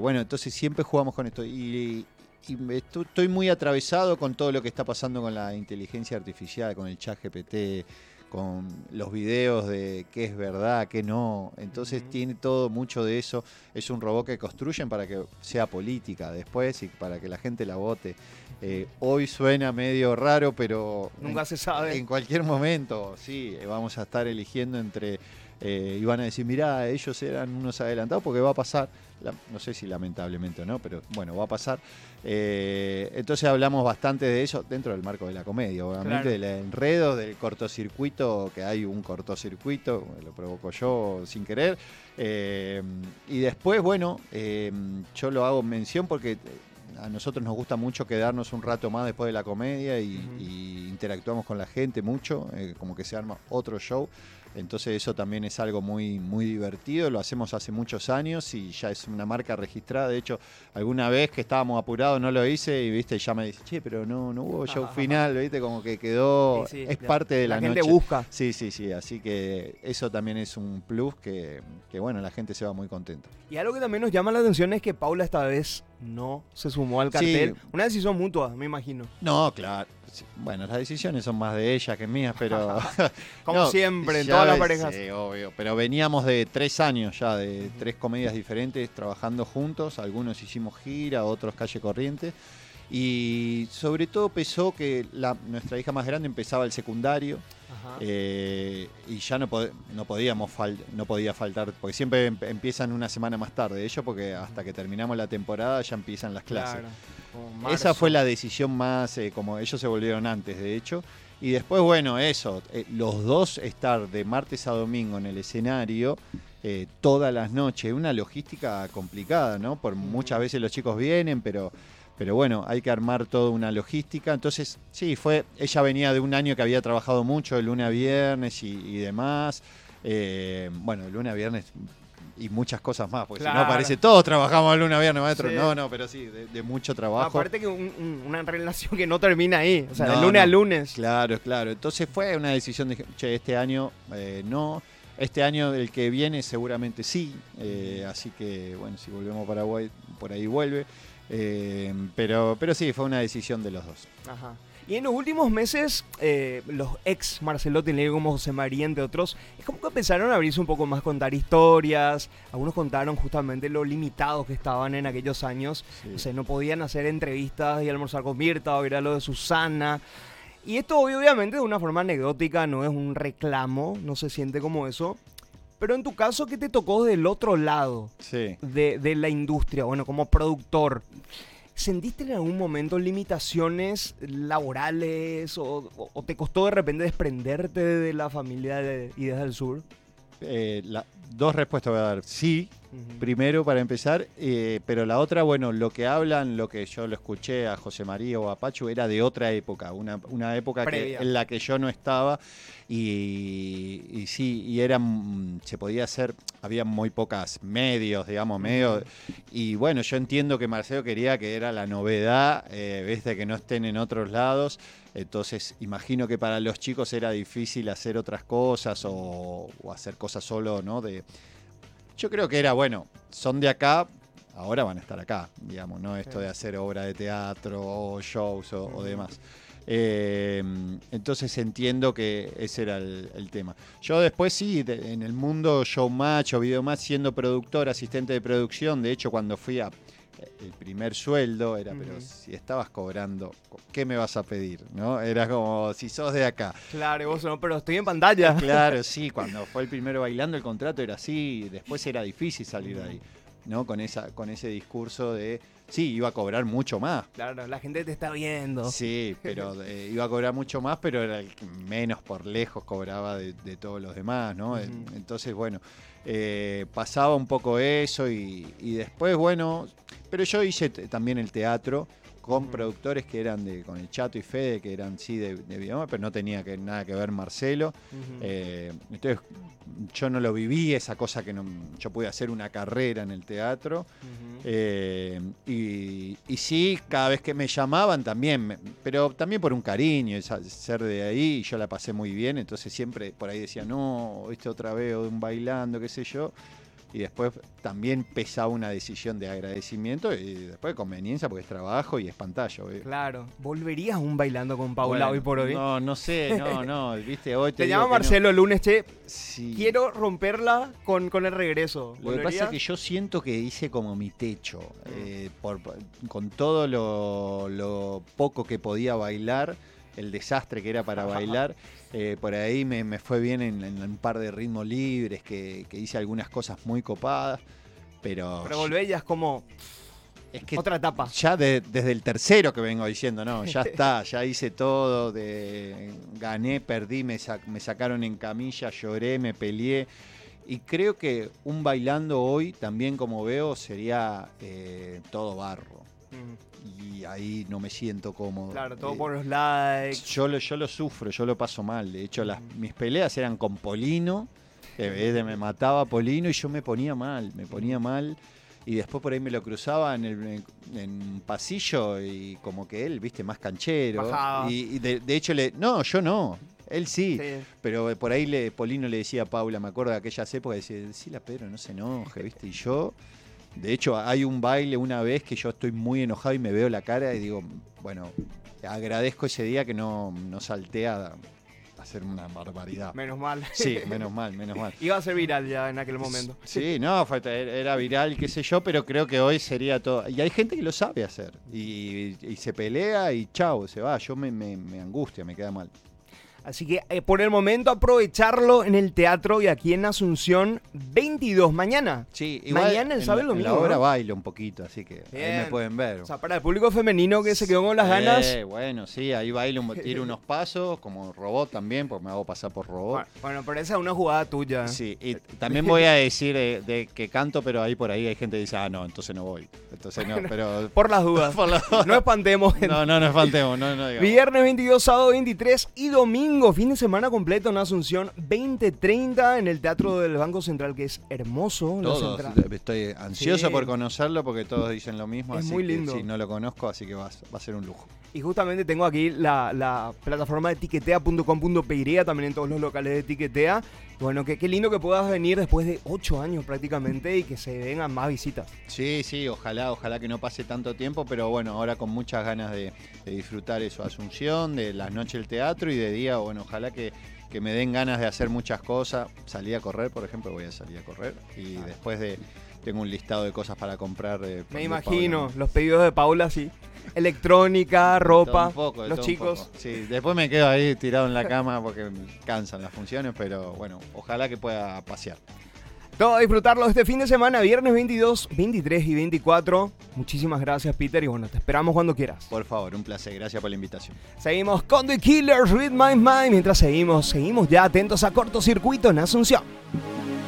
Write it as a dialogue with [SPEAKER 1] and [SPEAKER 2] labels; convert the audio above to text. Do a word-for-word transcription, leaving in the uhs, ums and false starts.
[SPEAKER 1] bueno, entonces siempre jugamos con esto. Y, y me estu- estoy muy atravesado con todo lo que está pasando con la inteligencia artificial, con el chat G P T, con los videos de qué es verdad, qué no. Entonces
[SPEAKER 2] Ujú.
[SPEAKER 1] tiene todo mucho de eso. Es un robot que construyen para que sea política después y para que la gente la vote. Eh, hoy suena medio raro, pero
[SPEAKER 2] Nunca
[SPEAKER 1] en,
[SPEAKER 2] se sabe.
[SPEAKER 1] en cualquier momento, sí, vamos a estar eligiendo entre... Eh, y van a decir, mirá, ellos eran unos adelantados porque va a pasar, la- no sé si lamentablemente o no, pero bueno, va a pasar. Eh, entonces hablamos bastante de eso dentro del marco de la comedia, obviamente,
[SPEAKER 2] Claro.
[SPEAKER 1] del enredo, del cortocircuito, que hay un cortocircuito, lo provoco yo sin querer. Eh, y después, bueno, eh, yo lo hago mención porque a nosotros nos gusta mucho quedarnos un rato más después de la comedia y,
[SPEAKER 2] Ujú.
[SPEAKER 1] y interactuamos con la gente mucho, eh, como que se arma otro show. Entonces eso también es algo muy, muy divertido, lo hacemos hace muchos años y ya es una marca registrada. De hecho, alguna vez que estábamos apurados no lo hice y viste, ya me dice, che, pero no, no hubo show final, viste, como que
[SPEAKER 2] Sí,
[SPEAKER 1] quedó,
[SPEAKER 2] sí,
[SPEAKER 1] es
[SPEAKER 2] ya.
[SPEAKER 1] parte de
[SPEAKER 2] La
[SPEAKER 1] la
[SPEAKER 2] gente
[SPEAKER 1] noche.
[SPEAKER 2] busca.
[SPEAKER 1] Sí, sí, sí, así que eso también es un plus que, que bueno, la gente se va muy contenta.
[SPEAKER 2] Y algo que también nos llama la atención es que Paula esta vez no se sumó al
[SPEAKER 1] Sí.
[SPEAKER 2] cartel. Una decisión mutua, me imagino.
[SPEAKER 1] No, claro. Sí, bueno, las decisiones son más de ella que mías, pero...
[SPEAKER 2] Como
[SPEAKER 1] No,
[SPEAKER 2] siempre, en
[SPEAKER 1] ya
[SPEAKER 2] todas las
[SPEAKER 1] ves,
[SPEAKER 2] parejas.
[SPEAKER 1] sí, obvio. Pero veníamos de tres años ya, de tres comedias diferentes, trabajando juntos. Algunos hicimos gira, otros calle corriente. Y sobre todo pesó que la, nuestra hija más grande empezaba el secundario.
[SPEAKER 2] Ajá.
[SPEAKER 1] Eh, y ya no, pod- no podíamos fal- no podía faltar, porque siempre em- empiezan una semana más tarde ellos, porque hasta que terminamos la temporada ya empiezan las clases.
[SPEAKER 2] Claro. Como
[SPEAKER 1] Esa
[SPEAKER 2] marzo.
[SPEAKER 1] fue la decisión más, eh, como ellos se volvieron antes, de hecho. Y después, bueno, eso, eh, los dos estar de martes a domingo en el escenario eh, todas las noches, una logística complicada, ¿no? Por muchas veces los chicos vienen, pero, pero bueno, hay que armar toda una logística. Entonces, sí, fue, ella venía de un año que había trabajado mucho, de lunes a viernes y, y demás. Eh, bueno, de lunes a viernes y muchas cosas más, porque si
[SPEAKER 2] Claro.
[SPEAKER 1] no parece todos trabajamos el lunes a viernes, maestro.
[SPEAKER 2] Sí.
[SPEAKER 1] No, no, pero sí, de, de mucho trabajo.
[SPEAKER 2] Aparte que un- un- una relación que no termina ahí. O sea, de
[SPEAKER 1] No,
[SPEAKER 2] lunes
[SPEAKER 1] no.
[SPEAKER 2] a lunes.
[SPEAKER 1] Claro, claro. Entonces fue una decisión de, che, este año eh, no, este año el que viene seguramente sí. Eh, así que, bueno, si volvemos a Paraguay, por ahí vuelve. Eh, pero, pero sí, fue una decisión de los dos.
[SPEAKER 2] Ajá. Y en los últimos meses, eh, los ex Marcelotti, Leo como José María, entre otros, es como que empezaron a abrirse un poco más, contar historias. Algunos contaron justamente lo limitados que estaban en aquellos años.
[SPEAKER 1] Sí.
[SPEAKER 2] O sea, no podían hacer entrevistas y almorzar con Mirta o ir a lo de Susana. Y esto obviamente de una forma anecdótica, no es un reclamo, no se siente como eso. Pero en tu caso, ¿qué te tocó del otro lado
[SPEAKER 1] Sí.
[SPEAKER 2] de, de la industria? Bueno, como productor. ¿Sentiste en algún momento limitaciones laborales o, o- o te costó de repente desprenderte de la familia de Ideas del Sur?
[SPEAKER 1] Eh, la- dos respuestas voy a dar. Sí,
[SPEAKER 2] Ujú.
[SPEAKER 1] primero para empezar, eh, pero la otra, bueno, lo que hablan, lo que yo lo escuché a José María o a Pachu era de otra época, una, una época que,
[SPEAKER 2] Previa.
[SPEAKER 1] en la que yo no estaba y, y sí, y eran, se podía hacer, había muy pocas medios, digamos, medios, y bueno, yo entiendo que Marcelo quería que era la novedad, eh, viste, que no estén en otros lados. Entonces, imagino que para los chicos era difícil hacer otras cosas o, o hacer cosas solo, ¿no? De, yo creo que era, bueno, son de acá, ahora van a estar acá, digamos, ¿no? Esto de hacer obra de teatro o shows o, o demás. Eh, entonces entiendo que ese era el, el tema. Yo después sí, de- en el mundo showmatch o videomatch, siendo productor, asistente de producción, de hecho cuando fui a el primer sueldo era, pero
[SPEAKER 2] Ujú.
[SPEAKER 1] si estabas cobrando, ¿qué me vas a pedir? ¿No? Era como, si sos de acá.
[SPEAKER 2] Claro, y vos no, pero estoy en pantalla.
[SPEAKER 1] Claro, sí, cuando fue el primero bailando el contrato era así, después era difícil salir de ahí, ¿no? Con esa, con ese discurso de, sí, iba a cobrar mucho más.
[SPEAKER 2] Claro, la gente te está viendo.
[SPEAKER 1] Sí, pero eh, iba a cobrar mucho más, pero era el que menos por lejos cobraba de, de todos los demás, ¿no?
[SPEAKER 2] Ujú.
[SPEAKER 1] Entonces, bueno, eh, pasaba un poco eso y, y después, bueno, pero yo hice t- también el teatro con
[SPEAKER 2] Ujú.
[SPEAKER 1] productores que eran de, con el Chato y Fede, que eran sí de, de Videoma, pero no tenía que, nada que ver Marcelo.
[SPEAKER 2] Ujú.
[SPEAKER 1] Eh, entonces, yo no lo viví, esa cosa que no, yo pude hacer una carrera en el teatro.
[SPEAKER 2] Ujú.
[SPEAKER 1] Eh, y, y sí, cada vez que me llamaban también, me- pero también por un cariño, esa- ser de ahí, y yo la pasé muy bien, entonces siempre por ahí decía, no, viste otra vez, o de un bailando, qué sé yo. y después también pesa una decisión de agradecimiento y después de conveniencia porque es trabajo y es pantalla. Obvio.
[SPEAKER 2] Claro. ¿Volverías aún bailando con Paula
[SPEAKER 1] Bueno,
[SPEAKER 2] hoy por hoy?
[SPEAKER 1] No, no sé, no, no, viste, hoy te,
[SPEAKER 2] Te
[SPEAKER 1] digo
[SPEAKER 2] llama
[SPEAKER 1] que
[SPEAKER 2] Marcelo el lunes, che,
[SPEAKER 1] no. Sí.
[SPEAKER 2] quiero romperla con, con el regreso.
[SPEAKER 1] Lo que pasa
[SPEAKER 2] ¿Volverías?
[SPEAKER 1] es que yo siento que hice como mi techo, eh, por, con todo lo, lo poco que podía bailar, el desastre que era para bailar, eh, por ahí me, me fue bien en, en un par de ritmos libres, que, que hice algunas cosas muy copadas, pero...
[SPEAKER 2] Pero volver ya es como
[SPEAKER 1] es que
[SPEAKER 2] otra etapa.
[SPEAKER 1] ya de- desde el tercero que vengo diciendo, no, ya está, ya hice todo, de, gané, perdí, me, sac- me sacaron en camilla, lloré, me peleé. Y creo que un bailando hoy, también como veo, sería eh, todo barro.
[SPEAKER 2] Mm,
[SPEAKER 1] Y ahí no me siento cómodo.
[SPEAKER 2] claro, todo
[SPEAKER 1] Eh,
[SPEAKER 2] por los likes.
[SPEAKER 1] yo, lo, yo lo sufro, yo lo paso mal. De hecho, las, mis peleas eran con Polino, que eh, me mataba Polino y yo me ponía mal, me ponía mal. Y después por ahí me lo cruzaba en el en, en un pasillo y como que él, viste, más canchero.
[SPEAKER 2] Bajaba.
[SPEAKER 1] Y, y de, de hecho, le no, yo no. Él sí,
[SPEAKER 2] Sí.
[SPEAKER 1] pero por ahí le, Polino le decía a Paula, me acuerdo de aquellas épocas, decía, decile a Pedro, no se enoje, ¿viste? Y yo, de hecho, hay un baile una vez que yo estoy muy enojado y me veo la cara y digo, bueno, agradezco ese día que no, no salté a, a hacer una barbaridad.
[SPEAKER 2] Menos mal.
[SPEAKER 1] Sí, menos mal, menos mal.
[SPEAKER 2] Iba a ser viral ya en aquel momento.
[SPEAKER 1] Sí, no, fue- era viral, qué sé yo, pero creo que hoy sería todo. Y hay gente que lo sabe hacer. Y, y se pelea y chao, se va. Yo me, me, me angustia, me queda mal.
[SPEAKER 2] Así que eh, por el momento aprovecharlo en el teatro y aquí en Asunción veintidós mañana.
[SPEAKER 1] Sí,
[SPEAKER 2] Mañana el
[SPEAKER 1] en
[SPEAKER 2] sábado
[SPEAKER 1] la-
[SPEAKER 2] es
[SPEAKER 1] en
[SPEAKER 2] domingo,
[SPEAKER 1] la hora
[SPEAKER 2] ¿no?
[SPEAKER 1] bailo un poquito, así que ahí
[SPEAKER 2] Bien.
[SPEAKER 1] me pueden ver.
[SPEAKER 2] O sea, para el público femenino que se quedó con las ganas.
[SPEAKER 1] Eh, bueno, sí, ahí bailo, un- tiro unos pasos, como robot también, porque me hago pasar por robot.
[SPEAKER 2] Bueno, bueno, pero esa es una jugada tuya.
[SPEAKER 1] Sí, y también voy a decir eh, de que canto, pero ahí por ahí hay gente que dice, ah, no, entonces no voy. Entonces no, pero...
[SPEAKER 2] Por las dudas.
[SPEAKER 1] por la-
[SPEAKER 2] No espantemos, gente.
[SPEAKER 1] No, no nos espantemos, no, no digamos.
[SPEAKER 2] Viernes veintidós, sábado veintitrés y domingo, fin de semana completo en Asunción, veinte treinta en el Teatro del Banco Central, que es hermoso. la
[SPEAKER 1] Todos,
[SPEAKER 2] central.
[SPEAKER 1] estoy ansioso
[SPEAKER 2] Sí.
[SPEAKER 1] por conocerlo porque todos dicen lo mismo,
[SPEAKER 2] Es
[SPEAKER 1] así
[SPEAKER 2] muy
[SPEAKER 1] que
[SPEAKER 2] lindo.
[SPEAKER 1] sí, no lo conozco, así que va, a- va a ser un lujo.
[SPEAKER 2] Y justamente tengo aquí la, la plataforma de tiquetea punto com punto pe, también en todos los locales de Tiquetea. Bueno, qué, qué lindo que puedas venir después de ocho años prácticamente y que se vengan más visitas.
[SPEAKER 1] Sí, sí, ojalá, ojalá que no pase tanto tiempo, pero bueno, ahora con muchas ganas de, de disfrutar eso, Asunción, de las noches del teatro y de día, bueno, ojalá que, que me den ganas de hacer muchas cosas. Salí a correr, por ejemplo, voy a salir a correr y después de tengo un listado de cosas para comprar. eh,
[SPEAKER 2] Me
[SPEAKER 1] de
[SPEAKER 2] imagino,
[SPEAKER 1] Paula.
[SPEAKER 2] los pedidos de Paula, sí. Electrónica, ropa,
[SPEAKER 1] Todo un poco, de
[SPEAKER 2] los
[SPEAKER 1] todo un
[SPEAKER 2] chicos.
[SPEAKER 1] poco. Sí, después me quedo ahí tirado en la cama porque me cansan las funciones, pero bueno, ojalá que pueda pasear.
[SPEAKER 2] Todo a disfrutarlo este fin de semana, viernes veintidós, veintitrés y veinticuatro. Muchísimas gracias, Peter, y bueno, te esperamos cuando quieras.
[SPEAKER 1] Por favor, un placer, gracias por la invitación.
[SPEAKER 2] Seguimos con The Killers, Read My Mind, mientras seguimos, seguimos ya atentos a Cortocircuito en Asunción.